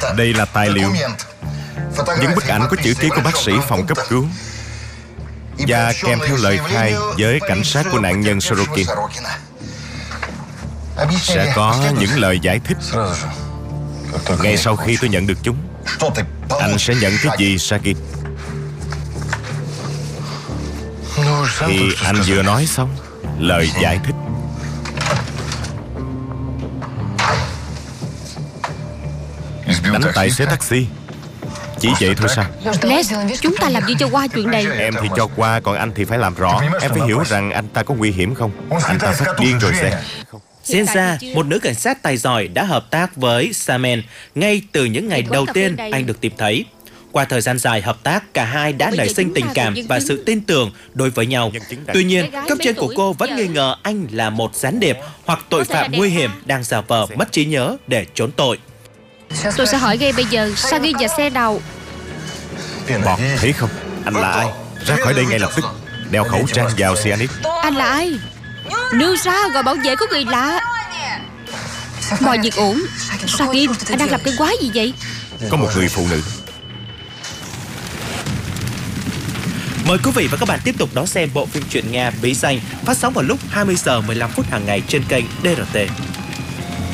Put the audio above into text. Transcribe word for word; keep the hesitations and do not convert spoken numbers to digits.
Đây là tài liệu. Những bức ảnh có chữ ký của bác sĩ phòng cấp cứu và kèm theo lời khai với cảnh sát của nạn nhân Sorokin. Sẽ có những lời giải thích. Ngay sau khi tôi nhận được chúng, anh sẽ nhận cái gì, Saki? Thì anh vừa nói xong lời giải thích. Đánh tài xế taxi. Chỉ vậy thôi sao? Les, chúng ta làm gì cho qua chuyện này? Em thì cho qua, còn anh thì phải làm rõ. Em phải hiểu rằng anh ta có nguy hiểm không? Anh ta phát điên rồi sẽ. Xem ra, một nữ cảnh sát tài giỏi đã hợp tác với Samen ngay từ những ngày đầu tiên anh được tìm thấy. Qua thời gian dài hợp tác, cả hai đã nảy sinh tình cảm và sự tin tưởng đối với nhau. Tuy nhiên, cấp trên của cô vẫn nghi ngờ anh là một gián điệp hoặc tội phạm nguy hiểm đang giả vờ mất trí nhớ để trốn tội. Tôi sẽ hỏi ngay bây giờ, Sagi và xe đầu. Bọt, thấy không? Anh là ai? Ra khỏi đây ngay lập tức. Đeo khẩu trang vào cyanide. Anh là ai? Nêu ra, gọi bảo vệ có người lạ. Mọi việc ổn. Sagi, anh đang làm cái quái gì vậy? Có một người phụ nữ. Mời quý vị và các bạn tiếp tục đón xem bộ phim truyện Nga Bí Danh phát sóng vào lúc hai mươi giờ mười lăm phút hàng ngày trên kênh đê rờ tê.